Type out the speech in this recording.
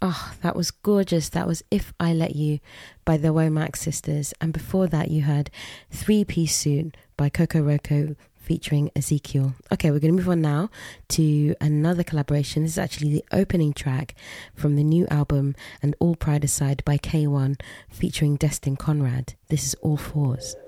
Oh, that was gorgeous. That was If I Let You by the Womack Sisters. And before that, you heard Three-Piece Suit by Coco Roco featuring Ezekiel. Okay, we're going to move on now to another collaboration. This is actually the opening track from the new album And All Pride Aside by K1 featuring Destin Conrad. This is All Fours.